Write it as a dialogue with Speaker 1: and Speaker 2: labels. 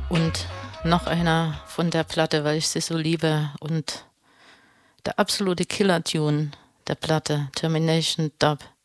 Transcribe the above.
Speaker 1: Und noch einer von der Platte, weil ich sie so liebe und der absolute Killer-Tune der Platte, Termination Dub.